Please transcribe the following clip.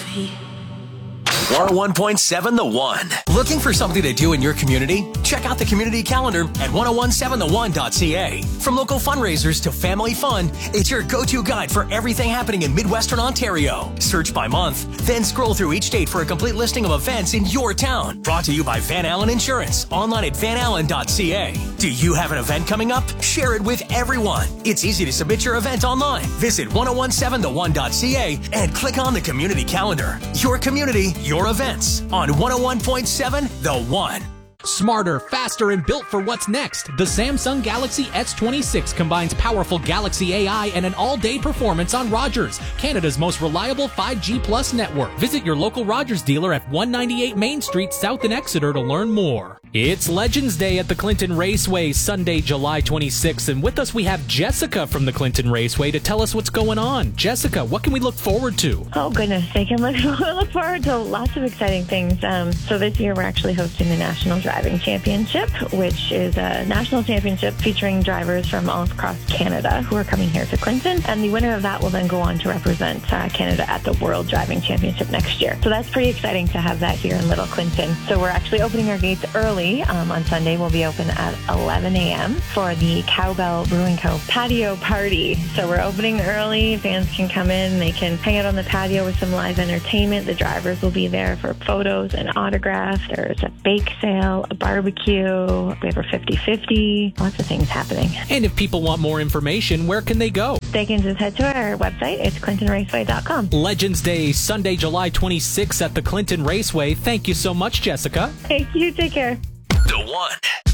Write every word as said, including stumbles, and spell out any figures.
coffee. one oh one point seven The One. Looking for something to do in your community? Check out the community calendar at ten seventeen the one dot c a. From local fundraisers to family fun, it's your go-to guide for everything happening in Midwestern Ontario. Search by month, then scroll through each date for a complete listing of events in your town. Brought to you by Van Allen Insurance, online at van allen dot c a. Do you have an event coming up? Share it with everyone. It's easy to submit your event online. Visit ten seventeen the one dot c a and click on the community calendar. Your community, your events on one oh one point seven The One. Smarter, faster, and built for what's next. The Samsung Galaxy S twenty-six combines powerful Galaxy A I and an all-day performance on Rogers, Canada's most reliable five G plus network. Visit your local Rogers dealer at one ninety-eight Main Street, South in Exeter to learn more. It's Legends Day at the Clinton Raceway, Sunday, July twenty-sixth, and with us we have Jessica from the Clinton Raceway to tell us what's going on. Jessica, what can we look forward to? Oh, goodness. I can look, look forward to lots of exciting things. Um, so this year we're actually hosting the National Driving Championship, which is a national championship featuring drivers from all across Canada who are coming here to Clinton, and the winner of that will then go on to represent uh, Canada at the World Driving Championship next year. So that's pretty exciting to have that here in Little Clinton. So we're actually opening our gates early. Um, on Sunday, we'll be open at eleven a.m. for the Cowbell Brewing Co. patio party. So we're opening early. Fans can come in. They can hang out on the patio with some live entertainment. The drivers will be there for photos and autographs. There's a bake sale, a barbecue. We have a fifty-fifty. Lots of things happening. And if people want more information, where can they go? They can just head to our website. It's clinton raceway dot com. Legends Day, Sunday, July twenty-sixth at the Clinton Raceway. Thank you so much, Jessica. Thank you. Take care. The One.